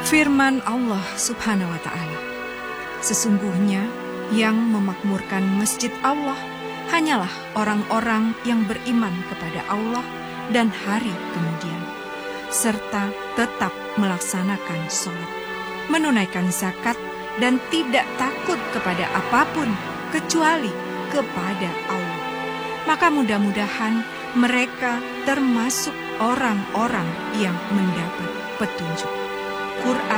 Firman Allah Subhanahu wa Ta'ala, sesungguhnya yang memakmurkan masjid Allah hanyalah orang-orang yang beriman kepada Allah dan hari kemudian, serta tetap melaksanakan sholat, menunaikan zakat, dan tidak takut kepada apapun kecuali kepada Allah. Maka mudah-mudahan mereka termasuk orang-orang yang mendapat petunjuk. Quran